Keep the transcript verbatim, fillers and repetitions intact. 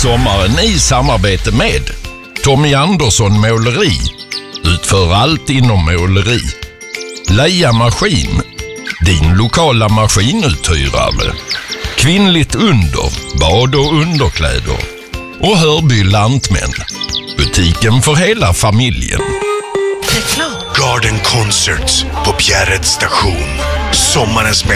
sommaren i samarbete med Tommy Andersson Måleri. Utför allt inom måleri. Leia Maskin, din lokala maskinuthyrare. Kvinnligt under, bad och underkläder. Och Hörby Lantmän, butiken för hela familjen. Garden Concerts på Bjärred station. Sommarens